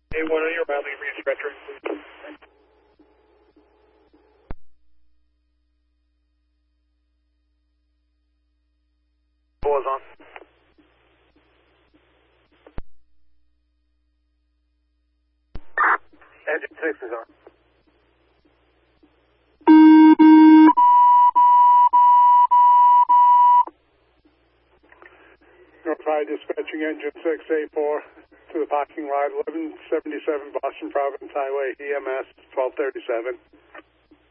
A1 on your mildly re-stretcher. Pause on. Engine 6 is on. Notify dispatching engine 6A4 to the parking lot, 1177 Boston Providence Highway, EMS 1237.